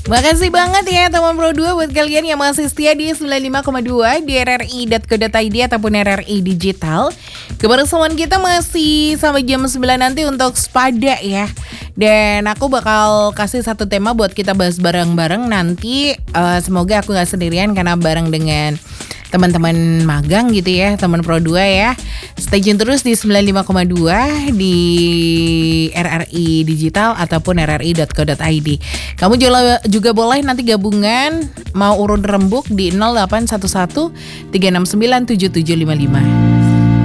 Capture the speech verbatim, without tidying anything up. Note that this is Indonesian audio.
Makasih banget ya teman Pro dua buat kalian yang masih setia di sembilan puluh lima koma dua di r r i dot co dot i d ataupun R R I Digital. Kebersamaan kita masih sampai jam sembilan nanti untuk Spada ya. Dan aku bakal kasih satu tema buat kita bahas bareng-bareng nanti. Uh, semoga aku gak sendirian karena bareng dengan teman-teman magang gitu ya, teman Pro dua ya. Stay tune terus di sembilan puluh lima koma dua di R R I Digital ataupun R R I dot co dot i d. Kamu juga, juga boleh nanti gabungan mau urun rembuk di nol delapan satu satu tiga enam sembilan tujuh tujuh lima lima.